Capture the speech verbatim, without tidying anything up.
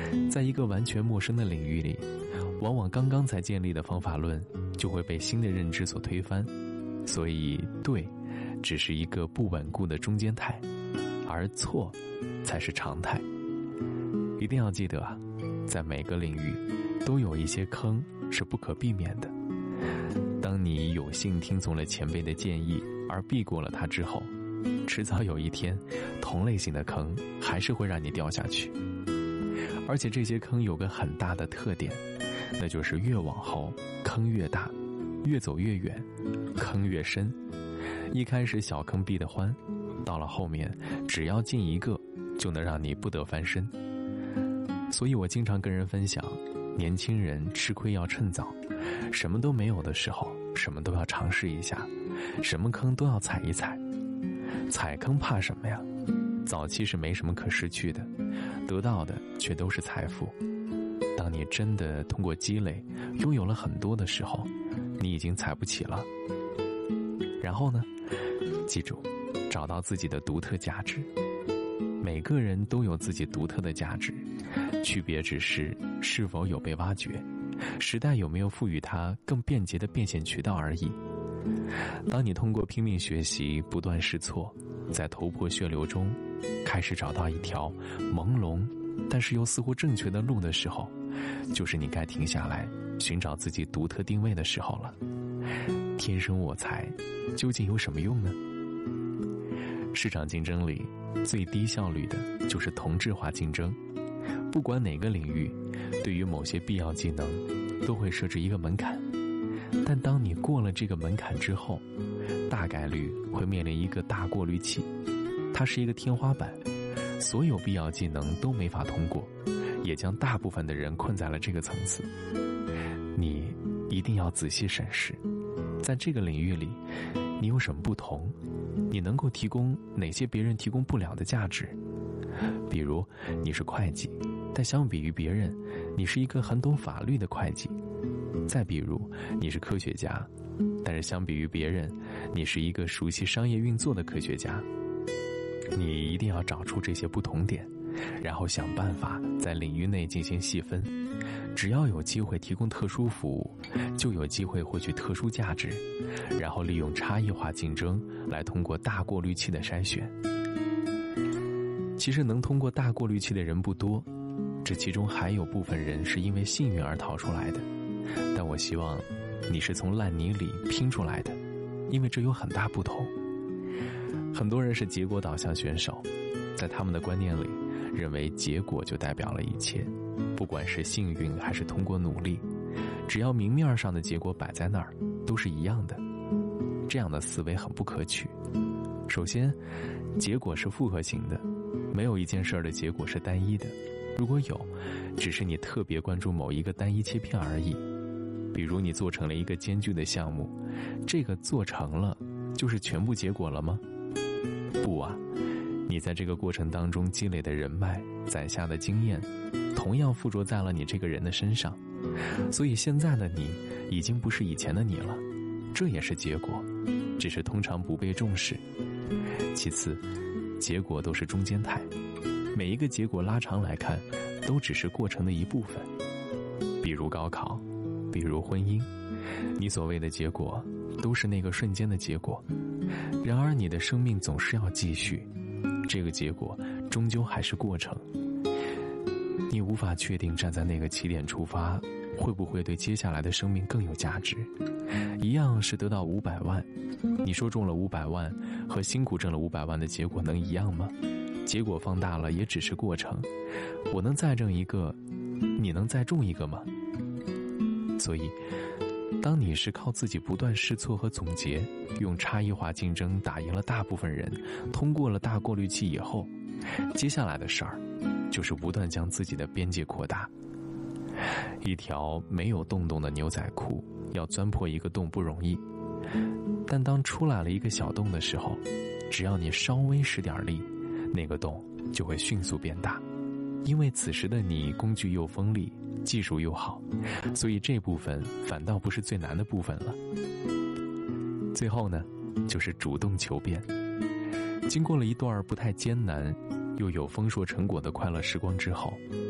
在一个完全陌生的领域里，往往刚刚才建立的方法论就会被新的认知所推翻，所以对只是一个不稳固的中间态，而错才是常态。一定要记得啊，在每个领域都有一些坑是不可避免的。当你有幸听从了前辈的建议而避过了它之后，迟早有一天同类型的坑还是会让你掉下去。而且这些坑有个很大的特点，那就是越往后坑越大，越走越远坑越深。一开始小坑避得欢，到了后面只要进一个就能让你不得翻身。所以我经常跟人分享，年轻人吃亏要趁早，什么都没有的时候什么都要尝试一下，什么坑都要踩一踩。踩坑怕什么呀？早期是没什么可失去的，得到的却都是财富。当你真的通过积累拥有了很多的时候，你已经踩不起了。然后呢，记住，找到自己的独特价值。每个人都有自己独特的价值，区别只是是否有被挖掘，时代有没有赋予它更便捷的变现渠道而已。当你通过拼命学习，不断试错，在头破血流中开始找到一条朦胧但是又似乎正确的路的时候，就是你该停下来寻找自己独特定位的时候了。天生我材究竟有什么用呢？市场竞争里最低效率的就是同质化竞争。不管哪个领域，对于某些必要技能都会设置一个门槛，但当你过了这个门槛之后，大概率会面临一个大过滤器，它是一个天花板，所有必要技能都没法通过，也将大部分的人困在了这个层次。你一定要仔细审视，在这个领域里你有什么不同，你能够提供哪些别人提供不了的价值。比如你是会计，但相比于别人，你是一个很懂法律的会计。再比如你是科学家，但是相比于别人，你是一个熟悉商业运作的科学家。你一定要找出这些不同点，然后想办法在领域内进行细分。只要有机会提供特殊服务，就有机会获取特殊价值，然后利用差异化竞争来通过大过滤器的筛选。其实能通过大过滤器的人不多，这其中还有部分人是因为幸运而逃出来的，但我希望你是从烂泥里拼出来的，因为这有很大不同。很多人是结果导向选手，在他们的观念里，认为结果就代表了一切，不管是幸运还是通过努力，只要明面上的结果摆在那儿，都是一样的。这样的思维很不可取。首先，结果是复合型的，没有一件事儿的结果是单一的，如果有，只是你特别关注某一个单一切片而已。比如你做成了一个艰巨的项目，这个做成了就是全部结果了吗？不啊，你在这个过程当中积累的人脉、攒下的经验，同样附着在了你这个人的身上。所以现在的你已经不是以前的你了，这也是结果，只是通常不被重视。其次，结果都是中间态，每一个结果拉长来看，都只是过程的一部分。比如高考，比如婚姻，你所谓的结果都是那个瞬间的结果。然而你的生命总是要继续，这个结果终究还是过程。你无法确定站在那个起点出发，会不会对接下来的生命更有价值。一样是得到五百万，你说中了五百万和辛苦挣了五百万的结果能一样吗？结果放大了也只是过程，我能再挣一个，你能再中一个吗？所以当你是靠自己不断试错和总结，用差异化竞争打赢了大部分人，通过了大过滤器以后，接下来的事儿就是不断将自己的边界扩大。一条没有洞洞的牛仔裤要钻破一个洞不容易，但当出来了一个小洞的时候，只要你稍微使点力，那个洞就会迅速变大。因为此时的你工具又锋利，技术又好，所以这部分反倒不是最难的部分了。最后呢，就是主动求变。经过了一段不太艰难又有丰硕成果的快乐时光之后，